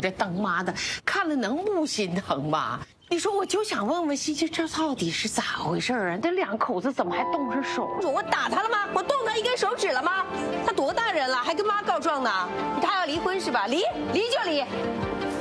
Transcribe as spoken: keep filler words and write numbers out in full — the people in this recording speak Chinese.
这当妈的，看了能不心疼吗？你说，我就想问问欣欣，这到底是咋回事啊？这两口子怎么还动上手？ 我打他了吗？我动他一根手指了吗？他多大人了，还跟妈告状呢？他要离婚是吧？离，离就离。